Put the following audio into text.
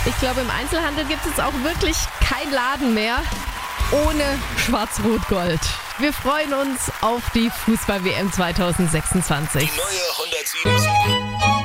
Ich glaube, im Einzelhandel gibt es auch wirklich kein Laden mehr ohne Schwarz-Rot-Gold. Wir freuen uns auf die Fußball-WM 2026. Die neue 107.7